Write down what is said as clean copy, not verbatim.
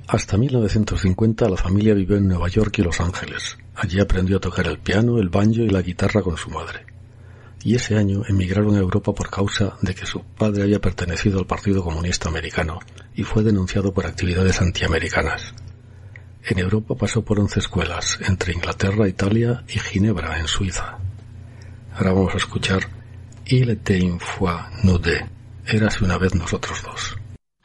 Hasta 1950 la familia vivió en Nueva York y Los Ángeles. Allí aprendió a tocar el piano, el banjo y la guitarra con su madre. Y ese año emigraron a Europa por causa de que su padre había pertenecido al Partido Comunista Americano y fue denunciado por actividades antiamericanas. En Europa pasó por 11 escuelas, entre Inglaterra, Italia y Ginebra, en Suiza. Ahora vamos a escuchar Il était une fois nous deux, érase una vez nosotros dos.